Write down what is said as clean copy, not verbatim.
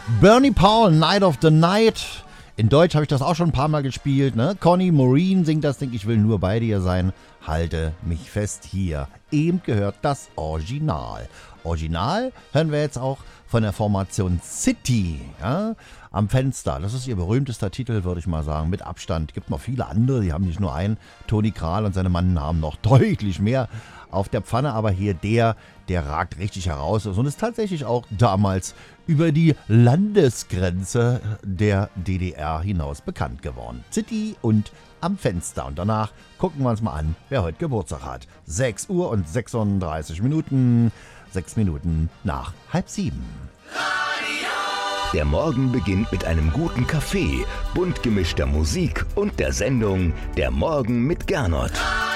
Bernie Paul, Night of the Night. In Deutsch habe ich das auch schon ein paar Mal gespielt. Ne? Connie Maureen singt das Ding, ich will nur bei dir sein. Halte mich fest hier. Eben gehört das Original. Original hören wir jetzt auch von der Formation City. Ja? Am Fenster. Das ist ihr berühmtester Titel, würde ich mal sagen. Mit Abstand. Gibt noch viele andere. Die haben nicht nur einen. Toni Kral und seine Mannen haben noch deutlich mehr auf der Pfanne. Aber hier der ragt richtig heraus. Und ist tatsächlich auch damals über die Landesgrenze der DDR hinaus bekannt geworden. City und Am Fenster. Und danach gucken wir uns mal an, wer heute Geburtstag hat. 6 Uhr und 36 Minuten. 6 Minuten nach 6:30. Der Morgen beginnt mit einem guten Kaffee, bunt gemischter Musik und der Sendung Der Morgen mit Gernot.